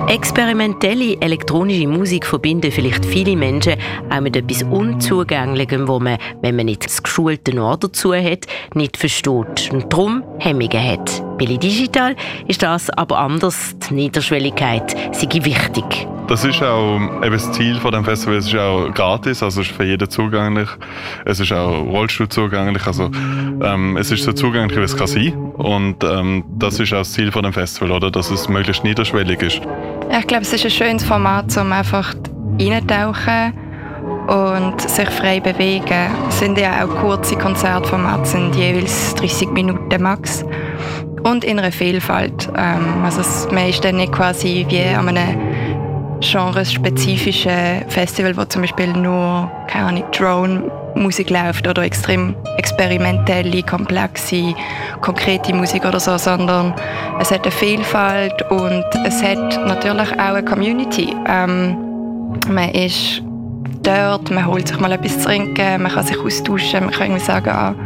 Experimentelle elektronische Musik verbinden vielleicht viele Menschen auch mit etwas Unzugänglichem, wo man, wenn man nicht das geschulte Ohr dazu hat, nicht versteht und darum Hemmungen hat. Bei Digital ist das aber anders. Die Niederschwelligkeit sei wichtig. Das ist auch eben das Ziel von dem Festival. Es ist auch gratis, also es ist für jeden zugänglich. Es ist auch Rollstuhl zugänglich, also es ist so zugänglich, wie es kann sein. Und das ist auch das Ziel von dem Festival, oder? Dass es möglichst niederschwellig ist. Ja, ich glaube, es ist ein schönes Format, um einfach reintauchen und sich frei bewegen. Es sind ja auch kurze Konzertformate, sind jeweils 30 Minuten max. Und in einer Vielfalt. Also man ist dann nicht quasi wie an einem genrespezifischen Festival, wo zum Beispiel nur, keine Ahnung, Drone-Musik läuft oder extrem experimentelle, komplexe, konkrete Musik oder so, sondern es hat eine Vielfalt und es hat natürlich auch eine Community. Man ist dort, man holt sich mal etwas zu trinken, man kann sich austauschen, man kann irgendwie sagen,